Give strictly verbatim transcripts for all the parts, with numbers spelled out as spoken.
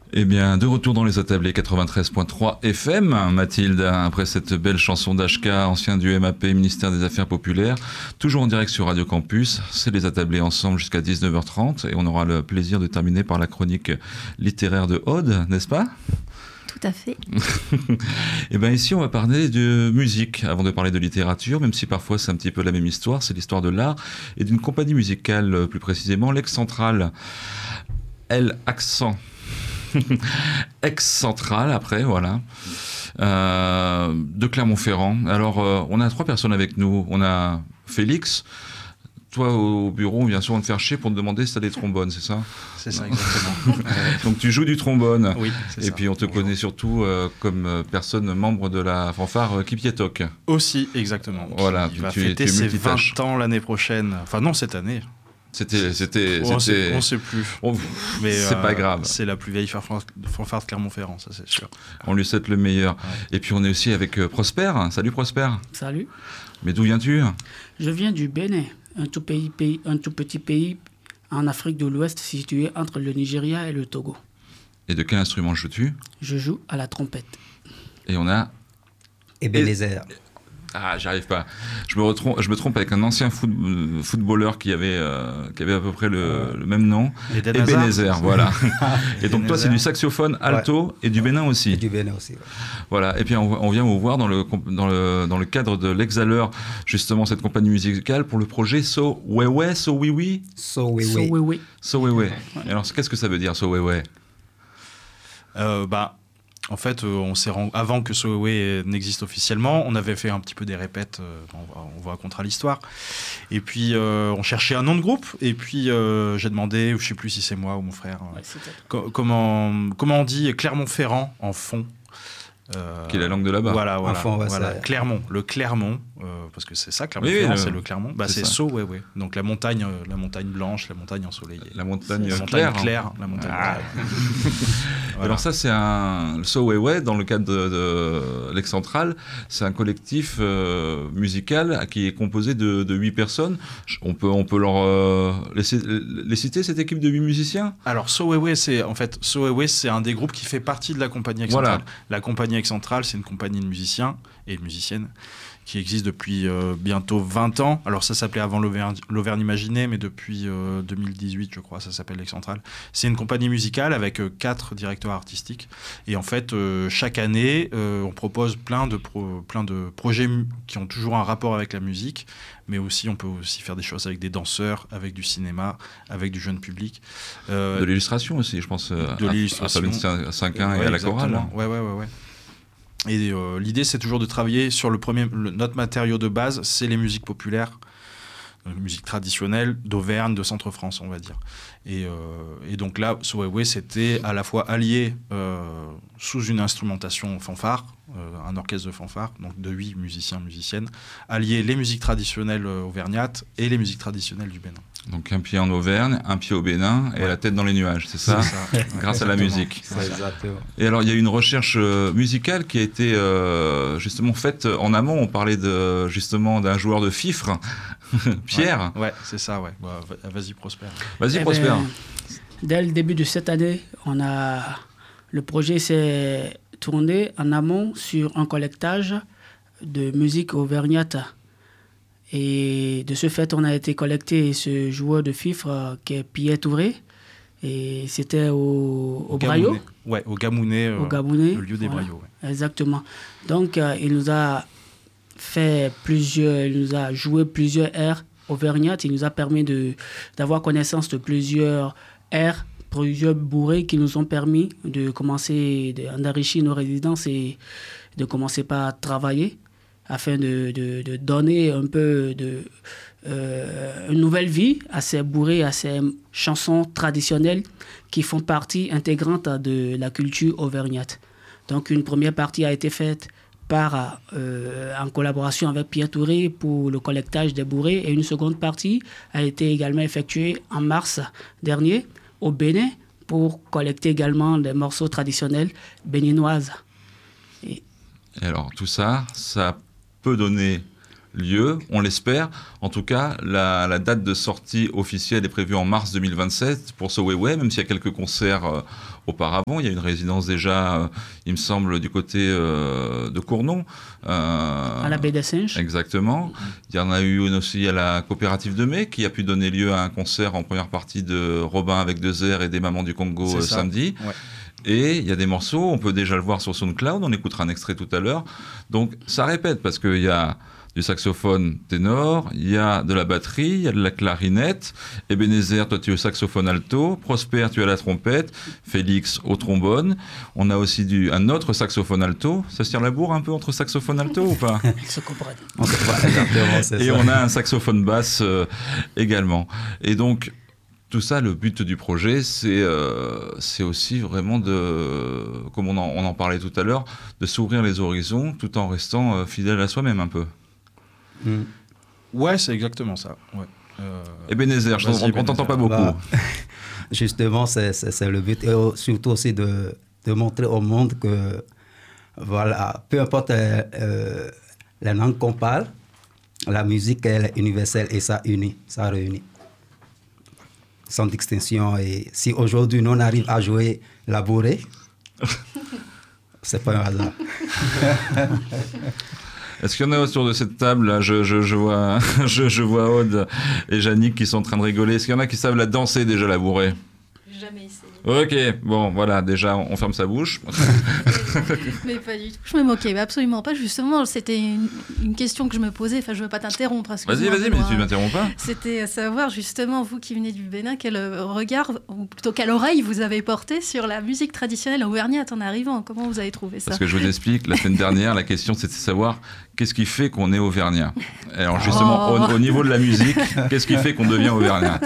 Eh bien, de retour dans les attablés quatre-vingt-treize point trois F M, Mathilde, après cette belle chanson d'H K, ancien du M A P, ministère des Affaires Populaires, toujours en direct sur Radio Campus, c'est les attablés ensemble jusqu'à dix-neuf heures trente, et on aura le plaisir de terminer par la chronique littéraire de Aude, n'est-ce pas ? Tout à fait. Et bien ici, on va parler de musique, avant de parler de littérature, même si parfois c'est un petit peu la même histoire, c'est l'histoire de l'art, et d'une compagnie musicale, plus précisément, l'Ex-Centrale, L accent. Ex-Centrale, après, voilà, euh, de Clermont-Ferrand. Alors, euh, on a trois personnes avec nous. On a Félix. Toi, au bureau, bien sûr, on te faire chier pour te demander si tu as des trombones, c'est ça ? C'est ça, exactement. Donc, tu joues du trombone. Oui, c'est Et ça. puis, on te Bonjour. connaît surtout euh, comme personne membre de la fanfare euh, Kipiétok. Aussi, exactement. Voilà, Qui tu- va tu- fêter tu es ses multitâche. vingt ans l'année prochaine. Enfin, non, cette année. C'était... c'était, On c'était... sait, on sait plus. on- Mais c'est euh, pas grave. C'est la plus vieille fanfare fanfare de Clermont-Ferrand, ça c'est sûr. On lui souhaite le meilleur. Et puis, on est aussi avec euh, Prosper. Salut, Prosper. Salut, Mais d'où viens-tu ? je viens du Bénin, un tout, pays, pays, un tout petit pays en Afrique de l'Ouest situé entre le Nigeria et le Togo. Et de quel instrument joues-tu ? Je joue à la trompette. Et on a... Ebenezer. Ah, j'arrive pas. Je me, retrompe, je me trompe avec un ancien foot, euh, footballeur qui avait, euh, qui avait à peu près le, le même nom. Eden Ebenezer, Hazard. voilà. Et donc toi, Ebenezer. c'est du saxophone alto et du Bénin aussi. Et du Bénin aussi. Ouais. Voilà. Et puis on, on vient vous voir dans le, dans le, dans le cadre de l'Exhaleur, justement cette compagnie musicale, pour le projet So Wewe, So Oui Oui, So oui, So, oui. oui, oui. So Wewe. Et alors, qu'est-ce que ça veut dire, So Wewe ? Euh, bah, en fait, euh, on s'est rend... avant que Sowewe n'existe officiellement, on avait fait un petit peu des répètes, euh, on, va- on vous racontera l'histoire. Et puis, euh, on cherchait un nom de groupe, et puis euh, j'ai demandé, je sais plus si c'est moi ou mon frère, euh, Ouais, c'était- co- comment, comment on dit Clermont-Ferrand en fond. Euh, Qui est la langue de là-bas. Voilà, voilà, fond, ouais, voilà. c'est- Clermont, le Clermont, euh, parce que c'est ça, Clermont-Ferrand, Oui, oui, le- c'est le Clermont. Bah, c'est c'est ça. Sowewe, donc la montagne, euh, la montagne blanche, la montagne ensoleillée. La montagne La claire. montagne hein. claire, la montagne Ah. claire. Voilà. Alors ça, c'est un... Le So Wewe, dans le cadre de, de l'Ex-Centrale, c'est un collectif euh, musical qui est composé de, de huit personnes. Je- On peut, on peut leur euh, laisser, les citer, cette équipe de huit musiciens ? Alors, Sowewe, c'est en fait Sowewe, c'est un des groupes qui fait partie de la compagnie Ex-Centrale. Voilà. La compagnie Ex-Centrale, c'est une compagnie de musiciens et de musiciennes qui existe depuis euh, bientôt vingt ans. Alors, ça s'appelait avant l'Auvergne l'Auvergne Imaginée, mais depuis euh, deux mille dix-huit, je crois, ça s'appelle Ex-Centrale. C'est une compagnie musicale avec euh, quatre directeurs artistiques. Et en fait, euh, chaque année, euh, on propose plein de, pro- plein de projets mu- qui ont toujours un rapport avec la musique, mais aussi, on peut aussi faire des choses avec des danseurs, avec du cinéma, avec du jeune public. Euh, De l'illustration aussi, je pense. euh, de à- l'illustration. À Fabienne Cinquin et Ouais, à la exactement. chorale. Ouais, ouais, ouais, ouais. Et euh, l'idée, c'est toujours de travailler sur le premier. le- notre matériau de base, c'est les musiques populaires, euh, musique traditionnelle d'Auvergne, de Centre-France, on va dire. Et, euh, et donc là, Sowewe, c'était à la fois allié euh, sous une instrumentation fanfare, euh, un orchestre de fanfare, donc de huit musiciens, musiciennes, allier les musiques traditionnelles euh, auvergnates et les musiques traditionnelles du Bénin. Donc un pied en Auvergne, un pied au Bénin et Ouais. la tête dans les nuages, c'est ça ? Grâce à la Exactement. musique. C'est exactement. Et alors, il y a eu une recherche euh, musicale qui a été euh, justement faite en amont. On parlait de, justement d'un joueur de fifre, Pierre. Ouais, ouais, c'est ça, ouais. Bah, va- vas-y, Prosper. Vas-y, Eh Prosper. ben, dès le début de cette année, on a, le projet s'est tourné en amont sur un collectage de musique auvergnate. Et de ce fait, on a été collecté ce joueur de fifre euh, qui est Pierre Touré. Et c'était au, au Braillot, Gamouné. Ouais, au Gamouné, euh, au Gabonais. le lieu des Voilà. Braillots. Ouais. Exactement. Donc, euh, il nous a fait plusieurs, il nous a joué plusieurs airs auvergnates. Il nous a permis de, d'avoir connaissance de plusieurs airs, plusieurs bourrées qui nous ont permis de commencer, de- d'enrichir nos résidences et de commencer par travailler afin de, de, de donner un peu de, euh, une nouvelle vie à ces bourrées, à ces chansons traditionnelles qui font partie intégrante de la culture auvergnate. Donc une première partie a été faite par, euh, en collaboration avec Pierre Touré pour le collectage des bourrées et une seconde partie a été également effectuée en mars dernier au Bénin pour collecter également des morceaux traditionnels béninoises. Et alors, tout ça, ça peut donner lieu, on l'espère. En tout cas, la, la date de sortie officielle est prévue en mars deux mille vingt-sept pour So Weiwei, même s'il y a quelques concerts euh, auparavant. Il y a une résidence déjà, euh, il me semble, du côté euh, de Cournon. Euh, À la baie des Singes. Exactement. Il y en a eu une aussi à la coopérative de mai, qui a pu donner lieu à un concert en première partie de Robin avec deux airs et des Mamans du Congo C'est euh, ça. samedi. Ouais. Et il y a des morceaux, on peut déjà le voir sur SoundCloud, on écoutera un extrait tout à l'heure. Donc ça répète, parce qu'il y a du saxophone ténor, il y a de la batterie, il y a de la clarinette. Ebenezer, toi tu es au saxophone alto, Prosper, tu as la trompette, Félix au trombone. On a aussi du, un autre saxophone alto. Ça se tire la bourre un peu entre saxophone alto ou pas? Ils se comprennent. On sait pas exactement, c'est Et ça. on a un saxophone basse euh, également. Et donc, tout ça, le but du projet, c'est euh, c'est aussi vraiment de, comme on en, on en parlait tout à l'heure, de s'ouvrir les horizons tout en restant euh, fidèle à soi-même un peu. Mm. Ouais, c'est exactement ça. Ouais. Euh, Ebenezer, je Vas-y, t'en- on, on t'entend pas beaucoup. Bah, justement, c'est, c'est, c'est le but. Et au- surtout aussi de, de montrer au monde que, voilà, peu importe euh, euh, la langue qu'on parle, la musique, elle est universelle et ça unit, ça réunit. Sans distinction. Et si aujourd'hui, nous, on arrive à jouer la bourrée, c'est pas un hasard. Est-ce qu'il y en a autour de cette table là, je, je, je, vois, je, je vois Aude et Yannick qui sont en train de rigoler. Est-ce qu'il y en a qui savent la danser déjà, la bourrée? Jamais essayé. Ok, bon, voilà, déjà, on ferme sa bouche. Mais pas du tout. Je me moquais, mais absolument pas. Justement, c'était une, une question que je me posais. Enfin, je veux pas t'interrompre. Vas-y, excuse-moi, vas-y, mais Benoît. tu m'interromps pas. C'était à savoir, justement, vous qui venez du Bénin, quel regard, ou plutôt quelle oreille vous avez porté sur la musique traditionnelle auvergnate en arrivant. Comment vous avez trouvé ça? Parce que je vous explique, la semaine dernière, la question c'était de savoir qu'est-ce qui fait qu'on est auvergnat. Alors justement, Oh. au, au niveau de la musique, qu'est-ce qui fait qu'on devient auvergnat?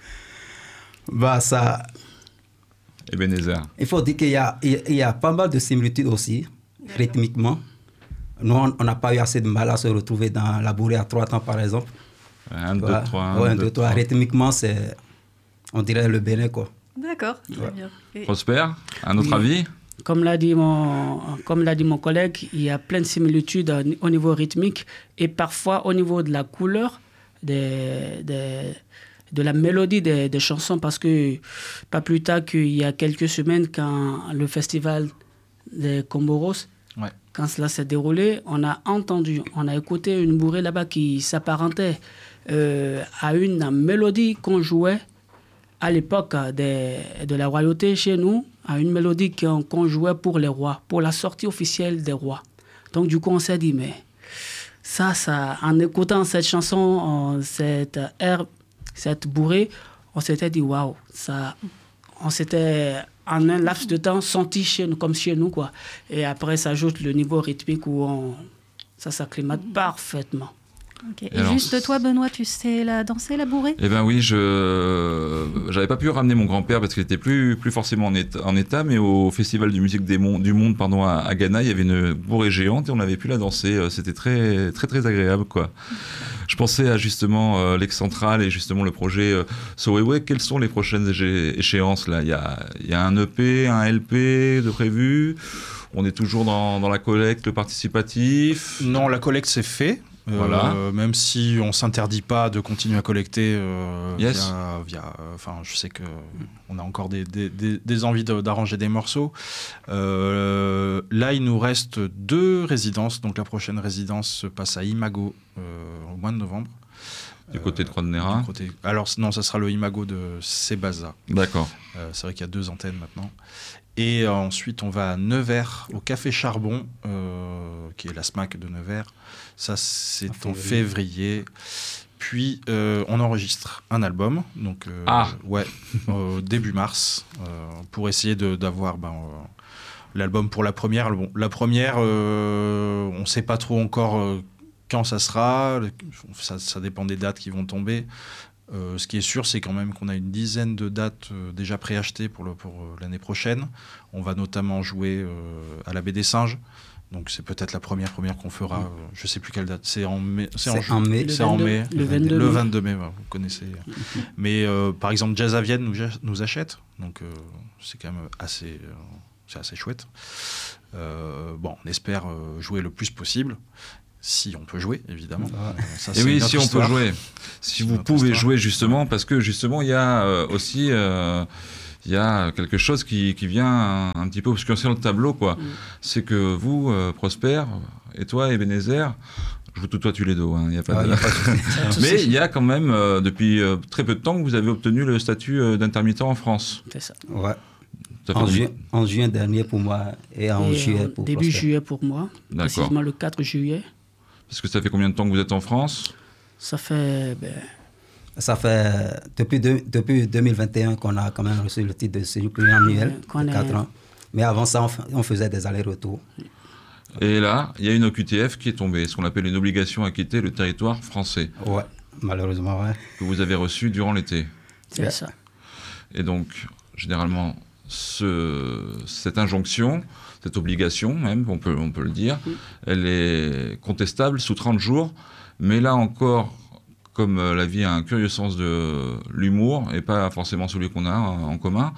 Bah, ça, Ebenezer. il faut dire qu'il y a, il y a pas mal de similitudes aussi, rythmiquement. Nous, on n'a pas eu assez de mal à se retrouver dans la bourrée à trois temps, par exemple. Un, deux, Voilà. trois. un, Ouais, un, deux, deux, trois. trois. Rythmiquement, c'est, on dirait le Bénin, quoi. D'accord, très Ouais. bien. Et- Prosper, un autre Oui. avis? Comme l'a dit mon, comme l'a dit mon collègue, il y a plein de similitudes au- au niveau rythmique et parfois au niveau de la couleur des, des- de la mélodie des, des chansons. Parce que pas plus tard qu'il y a quelques semaines, quand le festival des Comoros, Ouais. quand cela s'est déroulé, on a entendu, on a écouté une bourrée là-bas qui s'apparentait euh, à une mélodie qu'on jouait à l'époque des- de la royauté chez nous, à une mélodie qu'on qu'on jouait pour les rois, pour la sortie officielle des rois. Donc du coup, on s'est dit, mais ça, ça, en écoutant cette chanson, on- cette air, cette bourrée, on s'était dit, waouh, ça, on s'était en un laps de temps senti chez nous, comme chez nous, quoi. Et après, ça ajoute le niveau rythmique où on, ça s'acclimate parfaitement. ok. Et, Et alors, juste toi, Benoît, tu sais la danser, la bourrée? Eh ben oui, je j'avais pas pu ramener mon grand-père parce qu'il était plus plus forcément en état, en état, mais au festival du musique des Mon- du monde pardon à, à Ghana, il y avait une bourrée géante et on avait pu la danser. Euh, C'était très très très agréable quoi. Je pensais à justement euh, l'ex-centrale et justement le projet euh, So Weiwei. Quelles sont les prochaines éché- échéances là? Il y a il y a un E P, un L P de prévu. On est toujours dans, dans la collecte participatif. Non, la collecte c'est fait. Euh, Voilà. Même si on s'interdit pas de continuer à collecter euh, Yes. via, via, euh, enfin, je sais que on a encore des, des, des, des envies de- d'arranger des morceaux. Euh, là, il nous reste deux résidences. Donc la prochaine résidence se passe à Imago euh, au mois de novembre. Du côté de Euh, Croix-de-Néra. du côté- Alors non, ça sera le Imago de Sébaza. D'accord. Euh, c'est vrai qu'il y a deux antennes maintenant. Et euh, ensuite, on va à Nevers, au Café Charbon, euh, qui est la SMAC de Nevers. Ça, c'est En en février. février. Puis, euh, on enregistre un album. Donc, euh, Ah. ouais, euh, début mars, euh, pour essayer de- d'avoir ben, euh, l'album pour la première. Bon, la première, euh, on ne sait pas trop encore euh, quand ça sera. Ça, ça dépend des dates qui vont tomber. Euh, ce qui est sûr, c'est quand même qu'on a une dizaine de dates euh, déjà préachetées pour, le, pour euh, l'année prochaine. On va notamment jouer euh, à la Baie des Singes. Donc c'est peut-être la première première qu'on fera. Euh, je sais plus quelle date. C'est en mai. C'est ju- en mai. Le C'est en vingt-deux mai. le vingt-deux Le mai. vingt-deux mai, ouais, vous connaissez. Mais euh, par exemple, Jazz à Vienne nous, nous achète. Donc euh, c'est quand même assez, euh, c'est assez chouette. Euh, bon, on espère euh, jouer le plus possible. si on peut jouer, évidemment. Ouais. Ça, Et oui, si on peut jouer, si vous pouvez histoire. jouer justement, parce que justement, il y a euh, aussi euh, il y a quelque chose qui, qui vient un, un petit peu obscurcir le tableau, quoi. Mm. C'est que vous, euh, Prosper, et toi, Ebenezer, je vous tutoie tous les deux, hein, y a pas ah, de... y a pas de... mais il y a quand même, euh, depuis euh, très peu de temps, que vous avez obtenu le statut euh, d'intermittent en France. C'est ça. Ouais. En, ju- en juin dernier pour moi et en et juillet en pour début Prosper. juillet pour moi, D'accord. précisément le quatre juillet. Parce que ça fait combien de temps que vous êtes en France ? Ça fait... Ben... Ça fait depuis, deux, depuis deux mille vingt et un qu'on a quand même reçu le titre de séjour pluriannuel de quatre est... ans. Mais avant ça, on, f- on faisait des allers-retours. Et là, il y a une O Q T F qui est tombée, ce qu'on appelle une obligation à quitter le territoire français. Ouais, malheureusement, ouais. Que vous avez reçu durant l'été. C'est yeah. ça. Et donc, généralement, ce, cette injonction, cette obligation même, on peut, on peut le dire, mmh. elle est contestable sous trente jours. Mais là encore, comme la vie a un curieux sens de l'humour, et pas forcément celui qu'on a en commun,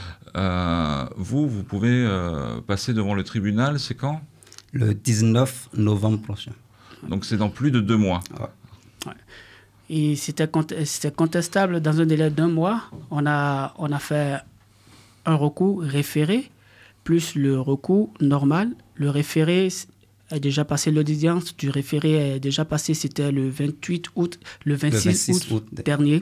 euh, vous, vous pouvez euh, passer devant le tribunal, c'est quand ? Le dix-neuf novembre prochain. Donc c'est dans plus de deux mois. Ouais. Ouais. Et c'était, cont- c'était contestable dans un délai d'un mois. On a, on a fait un recours référé, plus le recours normal. Le référé a déjà passé, l'audience du référé est déjà passé, c'était le vingt-huit août, le vingt-six, le vingt-six août, août dernier.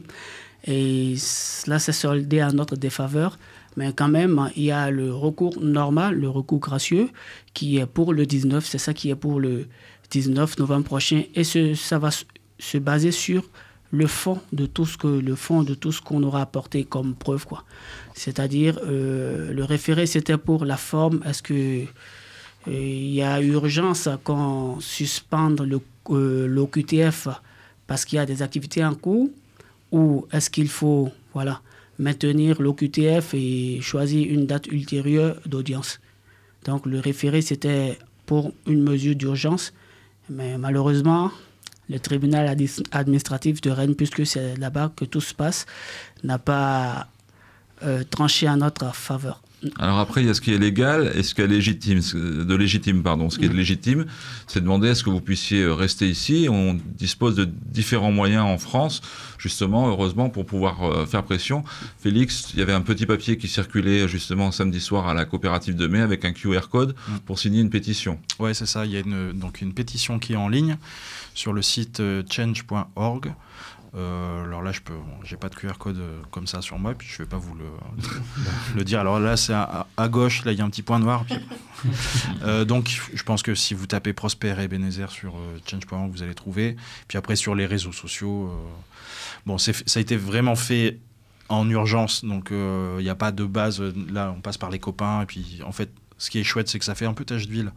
Et là, c'est soldé à notre défaveur. Mais quand même, il y a le recours normal, le recours gracieux, qui est pour le dix-neuf, c'est ça qui est pour le dix-neuf novembre prochain. Et ce, ça va se baser sur le fond de tout ce, que, le fond de tout ce qu'on aura apporté comme preuve, quoi. C'est-à-dire, euh, le référé, c'était pour la forme. Est-ce que il euh, y a urgence qu'on suspende le, euh, l'O Q T F parce qu'il y a des activités en cours, ou est-ce qu'il faut voilà, maintenir l'O Q T F et choisir une date ultérieure d'audience. Donc le référé, c'était pour une mesure d'urgence, mais malheureusement, le tribunal administratif de Rennes, puisque c'est là-bas que tout se passe, n'a pas euh, tranché en notre faveur. Alors après, il y a ce qui est légal et ce qui est légitime. De légitime, pardon. Ce qui est de légitime, c'est demander à ce que vous puissiez rester ici. On dispose de différents moyens en France, justement, heureusement, pour pouvoir faire pression. Félix, il y avait un petit papier qui circulait justement samedi soir à la coopérative de mai avec un Q R code pour signer une pétition. Ouais, c'est ça. Il y a une, donc une pétition qui est en ligne sur le site change point org. Euh, alors là, je peux, bon, j'ai pas de Q R code euh, comme ça sur moi, puis je vais pas vous le, le, le dire. Alors là, c'est à, à gauche, là, il y a un petit point noir. Puis... euh, donc, je pense que si vous tapez Prosper et Ebenezer sur euh, change point org, vous allez trouver. Puis après, sur les réseaux sociaux, euh, bon, c'est, ça a été vraiment fait en urgence, donc il euh, n'y a pas de base. Là, on passe par les copains, et puis en fait, ce qui est chouette, c'est que ça fait un peu tache d'huile.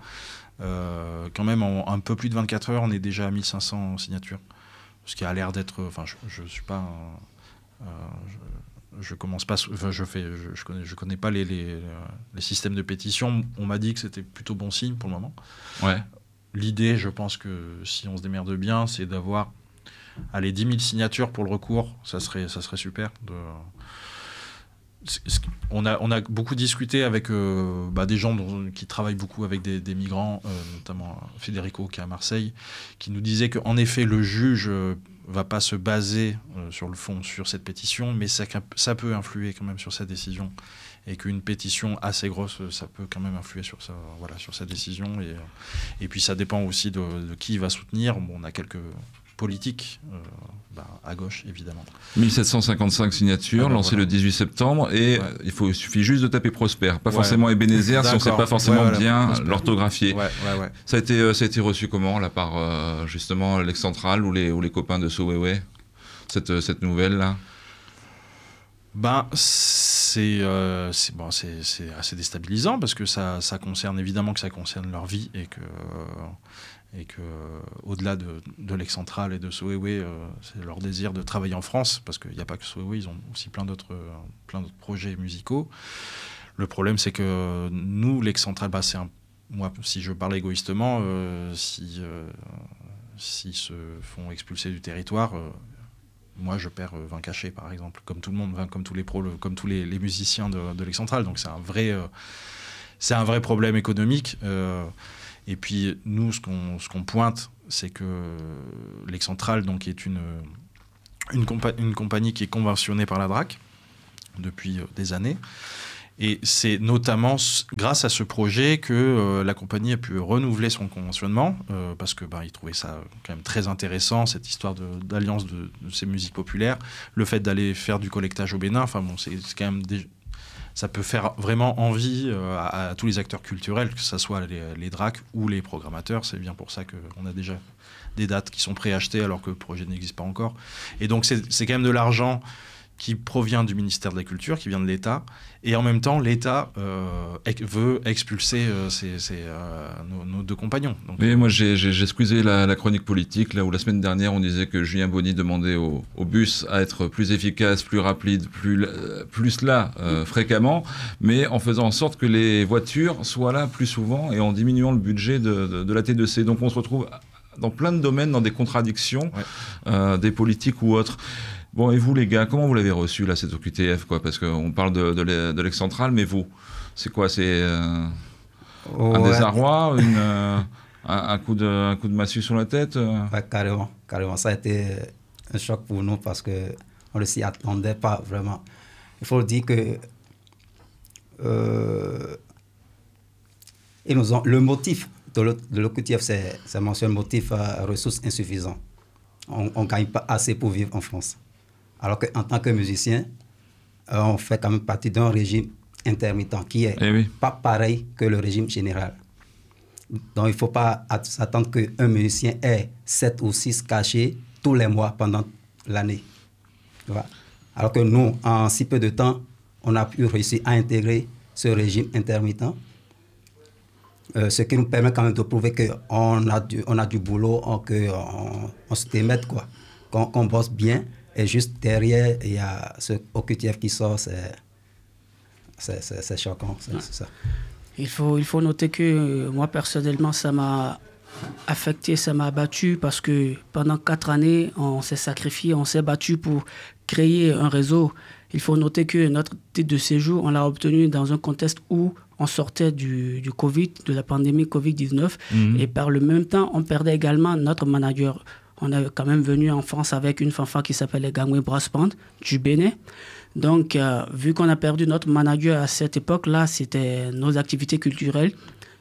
Euh, quand même, en un peu plus de vingt-quatre heures, on est déjà à mille cinq cents signatures. Ce qui a l'air d'être, enfin, je, je suis pas, euh, je, je commence pas, enfin, je fais, je, je connais, je connais pas les, les, les systèmes de pétition. On m'a dit que c'était plutôt bon signe pour le moment. Ouais. L'idée, je pense que si on se démerde bien, c'est d'avoir, allez, dix mille signatures pour le recours. Ça serait, ça serait super. De... On a, on a beaucoup discuté avec euh, bah, des gens dont, qui travaillent beaucoup avec des, des migrants, euh, notamment Federico qui est à Marseille, qui nous disait qu'en effet le juge ne euh, va pas se baser euh, sur le fond sur cette pétition, mais ça, ça peut influer quand même sur sa décision, et qu'une pétition assez grosse, ça peut quand même influer sur sa, voilà, sur sa décision, et, et puis ça dépend aussi de, de qui il va soutenir. Bon, on a quelques politique, euh, bah, à gauche évidemment. mille sept cent cinquante-cinq signatures, ah ben lancées voilà. le dix-huit septembre, et ouais. il, faut, il suffit juste de taper Prosper, pas ouais. forcément Ebenezer si on ne sait pas forcément ouais, voilà, bien Prosper. L'orthographier. Ouais, ouais, ouais. Ça, a été, ça a été reçu comment, là, par euh, justement l'ex central ou les, ou les copains de Sowewe, cette, cette nouvelle-là? Ben, c'est, euh, c'est, bon, c'est, c'est assez déstabilisant, parce que ça, ça concerne, évidemment que ça concerne leur vie, et que... Euh, et que euh, au-delà de, de l'ex-centrale et de Sowewe, euh, c'est leur désir de travailler en France, parce qu'il n'y a pas que Sowewe, ils ont aussi plein d'autres, euh, plein d'autres projets musicaux. Le problème, c'est que nous, l'ex-centrale, bah, c'est un, moi, si je parle égoïstement, euh, si, euh, s'ils se font expulser du territoire, euh, moi, je perds euh, vingt cachets, par exemple, comme tout le monde, comme tous les pros, le, comme tous les, les musiciens de, de l'ex-centrale. Donc c'est un vrai, euh, c'est un vrai problème économique. Euh, Et puis, nous, ce qu'on, ce qu'on pointe, c'est que l'Excentrale donc, est une, une, compa- une compagnie qui est conventionnée par la D R A C depuis euh, des années. Et c'est notamment grâce à ce projet que euh, la compagnie a pu renouveler son conventionnement, euh, parce que bah, ils trouvaient ça quand même très intéressant, cette histoire de, d'alliance de, de ces musiques populaires, le fait d'aller faire du collectage au Bénin. Enfin bon, c'est, c'est quand même des, ça peut faire vraiment envie euh, à, à tous les acteurs culturels, que ce soit les, les D R A C ou les programmateurs. C'est bien pour ça qu'on a déjà des dates qui sont préachetées alors que le projet n'existe pas encore. Et donc c'est, c'est quand même de l'argent qui provient du ministère de la Culture, qui vient de l'État, et en même temps, l'État euh, veut expulser euh, ses, ses, euh, nos, nos deux compagnons. Donc, Mais moi, j'ai, j'ai, j'ai squeezé la, la chronique politique, là où la semaine dernière, on disait que Julien Bonny demandait au, au bus à être plus efficace, plus rapide, plus, plus là, euh, fréquemment, mais en faisant en sorte que les voitures soient là plus souvent et en diminuant le budget de, de, de la T deux C. Donc on se retrouve dans plein de domaines, dans des contradictions, ouais. euh, des politiques ou autres. Bon, et vous les gars, comment vous l'avez reçu là, cette O Q T F quoi? Parce qu'on parle de, de, de l'excentrale, mais vous, c'est quoi? C'est euh, oh, un ouais. désarroi, une, euh, un, un, coup de, un coup de massue sur la tête euh... Ouais, carrément, carrément. Ça a été un choc pour nous parce qu'on ne s'y attendait pas vraiment. Il faut dire que euh, ils nous ont, le motif de l'O Q T F, c'est, c'est mentionné motif euh, ressources insuffisantes. On ne gagne pas assez pour vivre en France. Alors qu'en tant que musicien, euh, on fait quand même partie d'un régime intermittent qui n'est eh oui. pas pareil que le régime général. Donc il ne faut pas s'attendre qu'un musicien ait sept ou six cachets tous les mois pendant l'année. Voilà. Alors que nous, en si peu de temps, on a pu réussir à intégrer ce régime intermittent, euh, ce qui nous permet quand même de prouver qu'on a du, on a du boulot, on, qu'on on se démette, quoi, qu'on, qu'on bosse bien. Et juste derrière, il y a ce O Q T F qui sort, c'est, c'est, c'est, c'est choquant. C'est, c'est ça. Il faut, il faut noter que euh, moi, personnellement, ça m'a affecté, ça m'a abattu parce que pendant quatre années, on s'est sacrifié, on s'est battu pour créer un réseau. Il faut noter que notre titre de séjour, on l'a obtenu dans un contexte où on sortait du, du Covid, de la pandémie covid dix-neuf. Mmh. Et par le même temps, on perdait également notre manager. On est quand même venu en France avec une fanfare qui s'appelle les Gangway Brass Band du Bénin. Donc, euh, vu qu'on a perdu notre manager à cette époque-là, c'était nos activités culturelles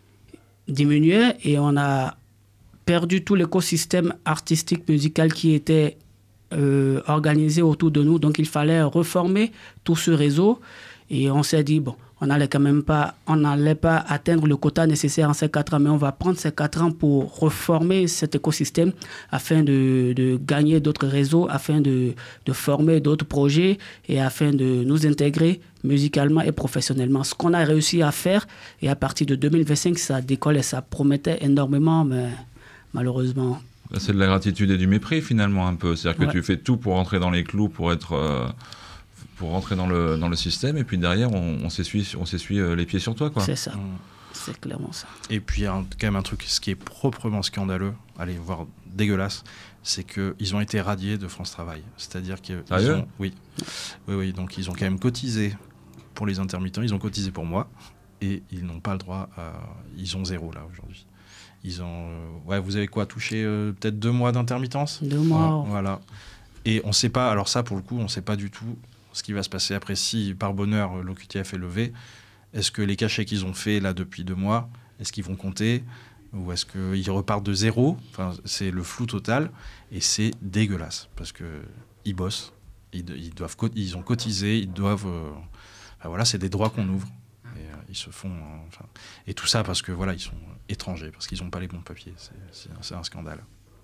diminuaient et on a perdu tout l'écosystème artistique, musical qui était euh, organisé autour de nous. Donc, il fallait reformer tout ce réseau et on s'est dit, bon, on n'allait quand même pas, on n'allait pas atteindre le quota nécessaire en ces quatre ans, mais on va prendre ces quatre ans pour reformer cet écosystème afin de, de gagner d'autres réseaux, afin de, de former d'autres projets et afin de nous intégrer musicalement et professionnellement. Ce qu'on a réussi à faire, et à partir de deux mille vingt-cinq, ça décolle et ça promettait énormément, mais malheureusement... C'est de la gratitude et du mépris finalement un peu. C'est-à-dire que ouais. tu fais tout pour rentrer dans les clous, pour être... Euh... pour rentrer dans le, dans le système, et puis derrière, on, on, s'essuie, on s'essuie les pieds sur toi, quoi. C'est ça, mmh. c'est clairement ça. Et puis, il y a un, quand même un truc, ce qui est proprement scandaleux, allez, voire dégueulasse, c'est qu'ils ont été radiés de France Travail. C'est-à-dire qu'ils ah ont... Oui. oui, oui, donc ils ont quand même cotisé pour les intermittents, ils ont cotisé pour moi, et ils n'ont pas le droit à... Ils ont zéro, là, aujourd'hui. Ils ont... Ouais, vous avez quoi, touché euh, peut-être deux mois d'intermittence ? Deux mois. Voilà. Et on ne sait pas, alors ça, pour le coup, on ne sait pas du tout ce qui va se passer après si, par bonheur, l'O Q T F est levé. Est-ce que les cachets qu'ils ont faits là depuis deux mois, est-ce qu'ils vont compter ou est-ce qu'ils repartent de zéro ? Enfin, c'est le flou total et c'est dégueulasse parce qu'ils bossent, ils, ils, doivent, ils ont cotisé, ils doivent... Euh, enfin, voilà, c'est des droits qu'on ouvre et euh, ils se font... Euh, enfin, et tout ça parce que voilà, ils sont étrangers, parce qu'ils n'ont pas les bons papiers. C'est, c'est, c'est un scandale.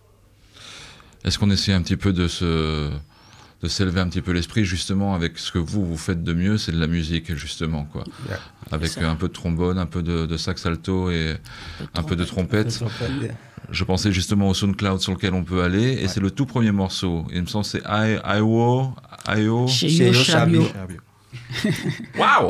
Est-ce qu'on essaie un petit peu de se... de s'élever un petit peu l'esprit, justement, avec ce que vous, vous faites de mieux, c'est de la musique, justement, quoi. Yeah. Avec un peu de trombone, un peu de, de sax alto et un peu de trompette. Yeah. Je pensais justement au SoundCloud sur lequel on peut aller, et ouais. c'est le tout premier morceau. Il me semble que c'est I O I O Cheyo Chabio. Waouh.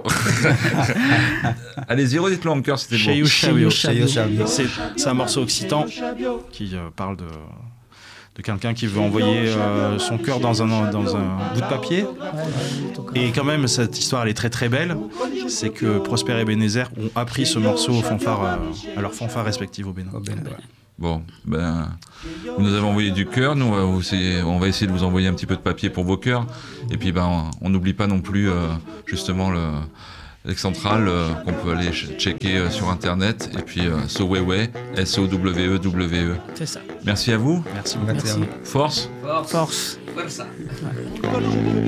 Allez-y, redites-le en cœur, c'était Cheyo bon. Chabio. Cheyo Chabio. C'est, c'est un morceau occitan qui euh, parle de... de quelqu'un qui veut envoyer euh, son cœur dans un, dans un bout de papier. Et quand même, cette histoire, elle est très très belle. C'est que Prosper et Ebenezer ont appris ce morceau aux fanfares, euh, à leurs fanfares respectives au Bénin. Au Bénin. Bon, ben, vous nous avez envoyé du cœur, nous on va, vous essayer, on va essayer de vous envoyer un petit peu de papier pour vos cœurs. Et puis ben, on n'oublie pas non plus euh, justement le, l'excentrale euh, qu'on peut aller ch- checker euh, sur internet. Et puis euh, Sowewe, S O W E W E. C'est ça. Merci à vous. Merci. Merci à Merci. vous. Force. Force.